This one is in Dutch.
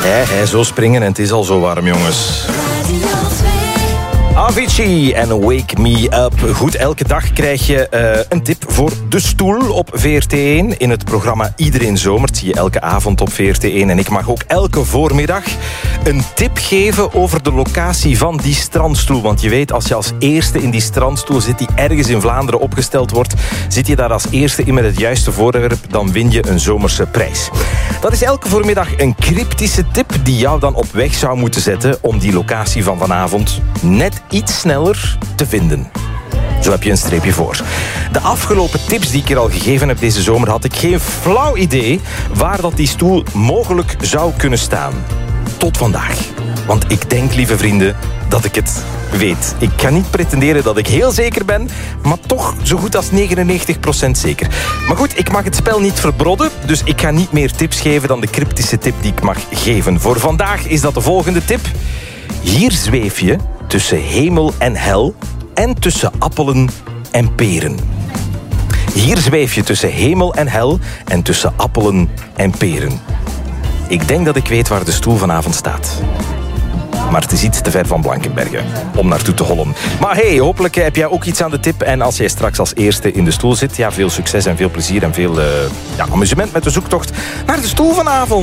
Zo springen en het is al zo warm, jongens. Avicii en Wake Me Up. Goed, elke dag krijg je een tip voor de stoel op VRT1. In het programma Iedereen Zomert zie je elke avond op VRT1. En ik mag ook elke voormiddag een tip geven over de locatie van die strandstoel. Want je weet, als je als eerste in die strandstoel zit die ergens in Vlaanderen opgesteld wordt, zit je daar als eerste in met het juiste voorwerp, dan win je een zomerse prijs. Dat is elke voormiddag een cryptische tip die jou dan op weg zou moeten zetten om die locatie van vanavond net iets sneller te vinden. Zo heb je een streepje voor. De afgelopen tips die ik er al gegeven heb deze zomer had ik geen flauw idee waar dat die stoel mogelijk zou kunnen staan. Tot vandaag. Want ik denk, lieve vrienden, dat ik het weet. Ik kan niet pretenderen dat ik heel zeker ben, maar toch zo goed als 99% zeker. Maar goed, ik mag het spel niet verbrodden, dus ik ga niet meer tips geven dan de cryptische tip die ik mag geven. Voor vandaag is dat de volgende tip. Hier zweef je tussen hemel en hel en tussen appelen en peren. Hier zweef je tussen hemel en hel en tussen appelen en peren. Ik denk dat ik weet waar de stoel vanavond staat. Maar het is iets te ver van Blankenbergen om naartoe te hollen. Maar hey, hopelijk heb jij ook iets aan de tip. En als jij straks als eerste in de stoel zit, ja, veel succes en veel plezier en veel amusement met de zoektocht naar de stoel vanavond.